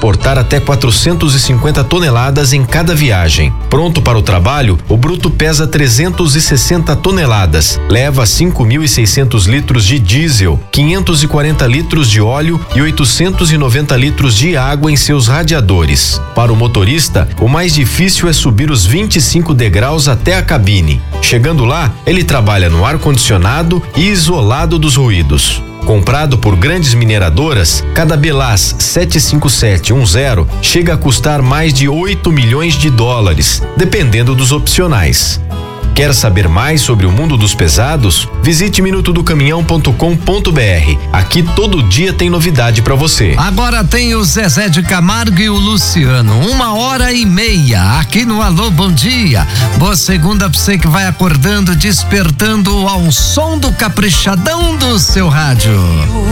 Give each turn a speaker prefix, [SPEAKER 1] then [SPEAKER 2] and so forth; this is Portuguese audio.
[SPEAKER 1] transportar até 450 toneladas em cada viagem. Pronto para o trabalho, o bruto pesa 360 toneladas, leva 5.600 litros de diesel, 540 litros de óleo e 890 litros de água em seus radiadores. Para o motorista, o mais difícil é subir os 25 degraus até a cabine. Chegando lá, ele trabalha no ar-condicionado e isolado dos ruídos. Comprado por grandes mineradoras, cada Belaz 75710 chega a custar mais de 8 milhões de dólares, dependendo dos opcionais. Quer saber mais sobre o mundo dos pesados? Visite minutodocaminhão.com.br. Aqui todo dia tem novidade para você.
[SPEAKER 2] Agora tem o Zezé de Camargo e o Luciano, 1h30 aqui no Alô Bom Dia. Boa segunda pra você que vai acordando, despertando ao som do caprichadão do seu rádio.